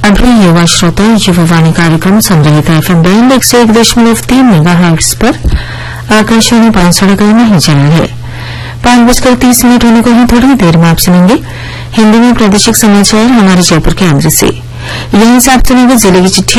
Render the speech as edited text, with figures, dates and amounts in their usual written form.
अभी युवा श्रोता युवावाणी कार्यक्रम सुन रहे थे। FM बैंड 101.3 मेगाहर्ट्ज पर आकाशवाणी पांचसौड़ा का नहीं चला है। 5:30 होने को ही थोड़ी देर में आप सुनेंगे हिंदी में प्रादेशिक समाचार हमारे जयपुर केंद्र से। यहीं से आप सुनेंगे जिले की चिट्ठी